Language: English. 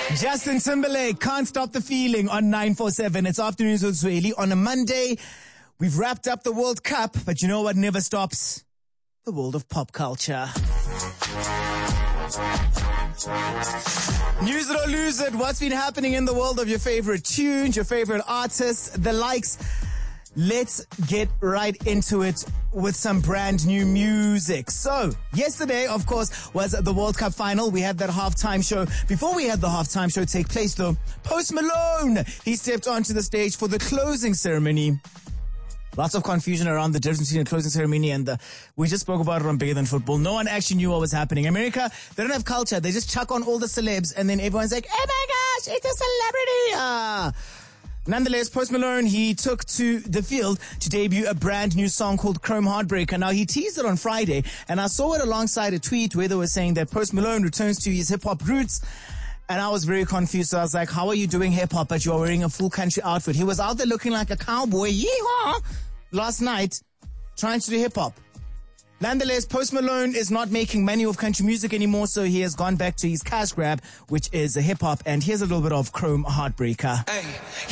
Justin Timberlake, Can't Stop the Feeling on 947. It's Afternoons with Zweli. On a Monday, we've wrapped up the World Cup, but you know what never stops? The world of pop culture. News it or lose it. What's been happening in the world of your favorite tunes, your favorite artists, the likes? Let's get right into it with some brand new music. So, yesterday, of course, was the World Cup final. We had that halftime show. Before we had the halftime show take place, though, Post Malone, he stepped onto the stage for the closing ceremony. Lots of confusion around the difference between a closing ceremony and we just spoke about it on Bigger Than Football. No one actually knew what was happening. America, they don't have culture. They just chuck on all the celebs and then everyone's like, oh my gosh, it's a celebrity. Nonetheless, Post Malone, he took to the field to debut a brand new song called Chrome Heartbreaker. Now, he teased it on Friday, and I saw it alongside a tweet where they were saying that Post Malone returns to his hip-hop roots. And I was very confused. So I was like, how are you doing hip-hop, but you're wearing a full country outfit? He was out there looking like a cowboy, yeehaw, last night, trying to do hip-hop. Nonetheless, Post Malone is not making money off country music anymore, so he has gone back to his cash grab, which is a hip-hop. And here's a little bit of Chrome Heartbreaker. Hey.